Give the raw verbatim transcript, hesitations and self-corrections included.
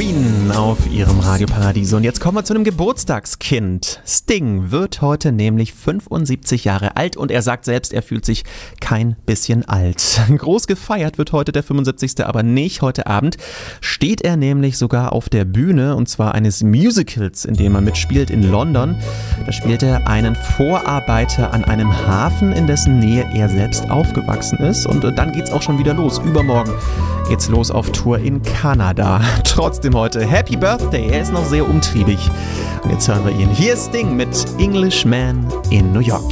Queen auf ihrem Radio Paradiso. Und jetzt kommen wir zu einem Geburtstagskind. Sting wird heute nämlich fünfundsiebzig Jahre alt und er sagt selbst, er fühlt sich kein bisschen alt. Groß gefeiert wird heute der fünfundsiebzigste aber nicht. Heute Abend steht er nämlich sogar auf der Bühne und zwar eines Musicals, in dem er mitspielt in London. Da spielt er einen Vorarbeiter an einem Hafen, in dessen Nähe er selbst aufgewachsen ist. Und dann geht's auch schon wieder los. Übermorgen geht's los auf Tour in Kanada. Trotzdem heute Happy Birthday, er ist noch sehr umtriebig. Und jetzt hören wir ihn. Hier ist Sting mit Englishman in New York.